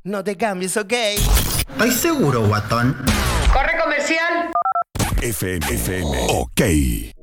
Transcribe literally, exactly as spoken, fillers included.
No te cambies, ¿ok? ¿Estás seguro, guatón? Corre comercial. F M, F M, ok.